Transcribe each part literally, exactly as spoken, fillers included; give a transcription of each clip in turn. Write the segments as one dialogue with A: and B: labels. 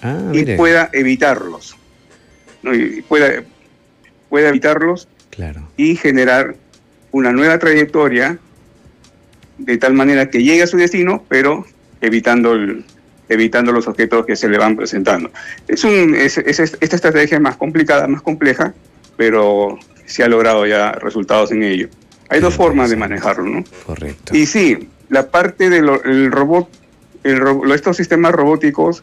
A: ah,
B: y
A: mire.
B: pueda evitarlos, ¿no? Y pueda, pueda evitarlos
A: Claro.
B: y generar una nueva trayectoria de tal manera que llegue a su destino, pero evitando el, evitando los objetos que se le van presentando. Es un, es, es, esta estrategia es más complicada, más compleja, pero se ha logrado ya resultados en ello. Hay dos formas de manejarlo, ¿no?
A: Correcto.
B: Y sí, la parte del robot, el, estos sistemas robóticos,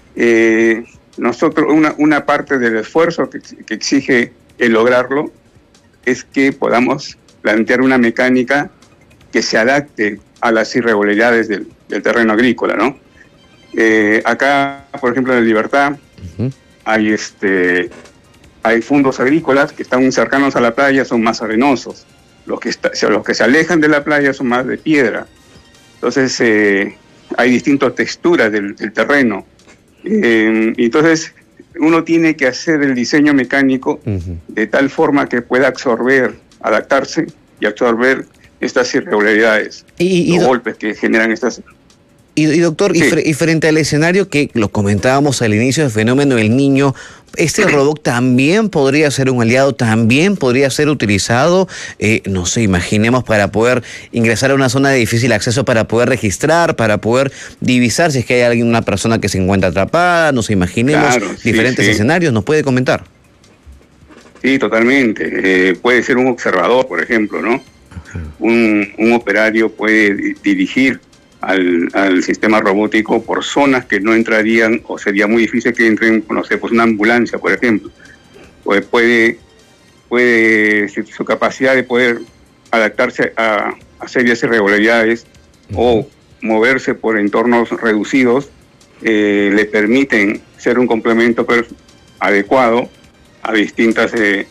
B: eh, nosotros, una, una parte del esfuerzo que, que exige el lograrlo es que podamos plantear una mecánica que se adapte a las irregularidades del, del terreno agrícola, ¿no? Eh, acá, por ejemplo, en Libertad, uh-huh. hay, este, hay fondos agrícolas que están muy cercanos a la playa, son más arenosos. Los que, está, los que se alejan de la playa son más de piedra. Entonces, eh, hay distintas texturas del, del terreno. Eh, entonces, uno tiene que hacer el diseño mecánico uh-huh. de tal forma que pueda absorber, adaptarse y absorber estas irregularidades,
A: y, y,
B: los golpes que generan estas...
A: Y, y doctor, sí. y, fre y frente al escenario que lo comentábamos al inicio del fenómeno del Niño, ¿este robot también podría ser un aliado, también podría ser utilizado, eh, no sé, imaginemos, para poder ingresar a una zona de difícil acceso, para poder registrar, para poder divisar si es que hay alguien, una persona que se encuentra atrapada, no sé, imaginemos
B: claro,
A: diferentes
B: sí, sí.
A: escenarios, ¿nos puede comentar?
B: Sí, totalmente. Eh, puede ser un observador, por ejemplo, ¿no? Un, un operario puede dirigir al, al sistema robótico por zonas que no entrarían, o sería muy difícil que entren, no sé, pues una ambulancia, por ejemplo. Pues puede, puede su capacidad de poder adaptarse a, a serias irregularidades uh-huh. o moverse por entornos reducidos, eh, le permiten ser un complemento adecuado a distintas... Eh,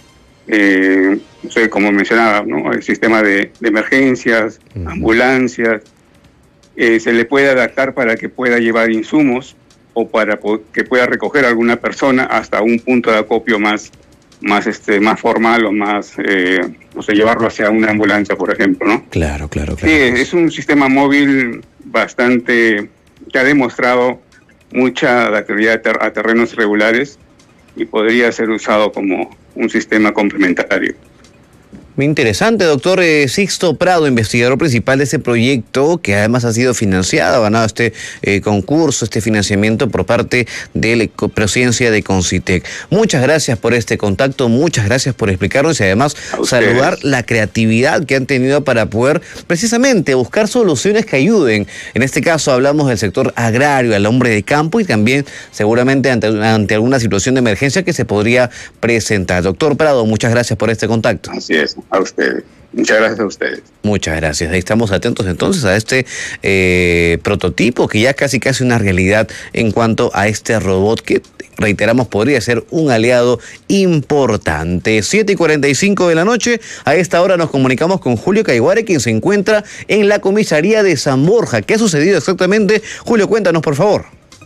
B: Eh, no sé, como mencionaba, ¿no? El sistema de, de emergencias, uh-huh. ambulancias, eh, se le puede adaptar para que pueda llevar insumos o para que pueda recoger a alguna persona hasta un punto de acopio más, más, este, más formal o más, eh, no sé, llevarlo hacia una ambulancia, por ejemplo, ¿no?
A: Claro, claro, claro.
B: Sí, es un sistema móvil bastante, que ha demostrado mucha adaptabilidad a, ter- a terrenos irregulares y podría ser usado como un sistema complementario.
A: Muy interesante, doctor eh, Sixto Prado, investigador principal de este proyecto, que además ha sido financiado, ha ganado este eh, concurso, este financiamiento por parte de la presidencia de Concitec. Muchas gracias por este contacto, muchas gracias por explicarnos y además saludar la creatividad que han tenido para poder precisamente buscar soluciones que ayuden. En este caso hablamos del sector agrario, al hombre de campo y también seguramente ante, ante alguna situación de emergencia que se podría presentar. Doctor Prado, muchas gracias por este contacto.
B: Así es. A ustedes. Muchas gracias a ustedes.
A: Muchas gracias. Ahí estamos atentos entonces a este eh, prototipo que ya casi casi una realidad en cuanto a este robot que, reiteramos, podría ser un aliado importante. siete y cuarenta y cinco de la noche, a esta hora nos comunicamos con Julio Caiguare, quien se encuentra en la comisaría de San Borja. ¿Qué ha sucedido exactamente? Julio, cuéntanos, por favor.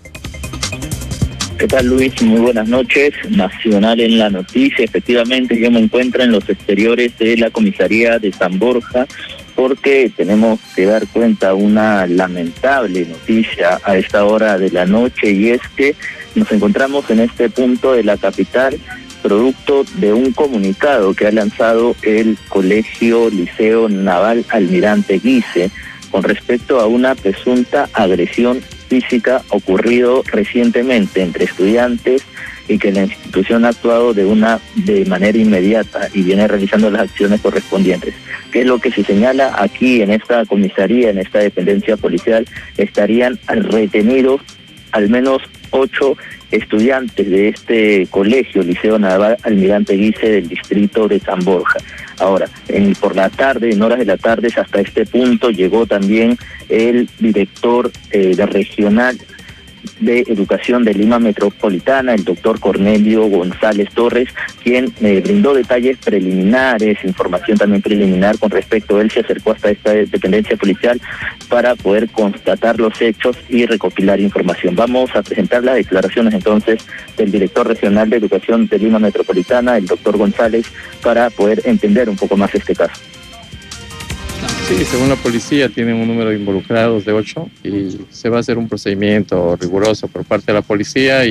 C: ¿Qué tal, Luis? Muy buenas noches. Nacional en la noticia. Efectivamente, yo me encuentro en los exteriores de la comisaría de San Borja porque tenemos que dar cuenta una lamentable noticia a esta hora de la noche, y es que nos encontramos en este punto de la capital producto de un comunicado que ha lanzado el Colegio Liceo Naval Almirante Guise con respecto a una presunta agresión física ocurrido recientemente entre estudiantes y que la institución ha actuado de una de manera inmediata y viene realizando las acciones correspondientes. ¿Qué es lo que se señala aquí en esta comisaría, en esta dependencia policial? Estarían retenidos al menos ocho estudiantes de este colegio, Liceo Naval Almirante Guise del distrito de San Borja. Ahora, en, por la tarde, en horas de la tarde, hasta este punto llegó también el director eh, de regional de Educación de Lima Metropolitana, el doctor Cornelio González Torres, quien me eh, brindó detalles preliminares, información también preliminar con respecto. Él se acercó hasta esta dependencia policial para poder constatar los hechos y recopilar información. Vamos a presentar las declaraciones entonces del director regional de Educación de Lima Metropolitana, el doctor González, para poder entender un poco más este caso.
D: Sí, según la policía tienen un número de involucrados de ocho y se va a hacer un procedimiento riguroso por parte de la policía. Y